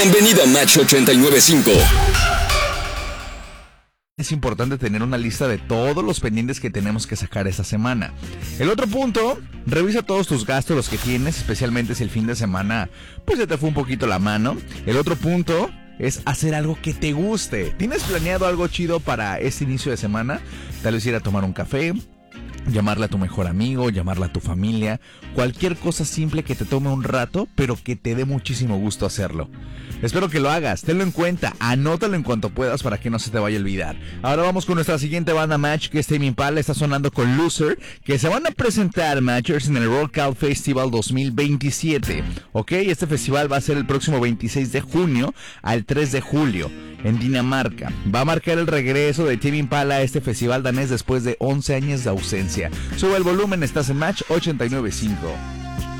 Bienvenido a Match 89.5. Es importante tener una lista de todos los pendientes que tenemos que sacar esta semana. El otro punto, revisa todos tus gastos, los que tienes, especialmente si el fin de semana pues se te fue un poquito la mano. El otro punto es hacer algo que te guste. ¿Tienes planeado algo chido para este inicio de semana? Tal vez ir a tomar un café, llamarle a tu mejor amigo, llamarle a tu familia, cualquier cosa simple que te tome un rato, pero que te dé muchísimo gusto hacerlo. Espero que lo hagas, tenlo en cuenta, anótalo en cuanto puedas para que no se te vaya a olvidar. Ahora vamos con nuestra siguiente banda, Match, que es Tame Impala, está sonando con Loser, que se van a presentar, Matchers, en el Rock Out Festival 2027. Ok, este festival va a ser el próximo 26 de junio al 3 de julio. En Dinamarca. Va a marcar el regreso de Tame Impala a este festival danés después de 11 años de ausencia. Sube el volumen, estás en Match 89.5.